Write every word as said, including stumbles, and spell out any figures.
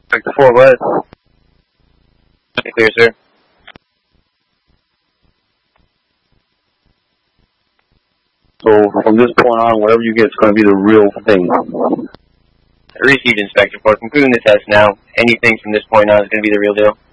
Sector four, go ahead. Clear, sir. So from this point on, whatever you get is going to be the real thing. Received, Inspector four. Concluding the test now. Anything from this point on is going to be the real deal.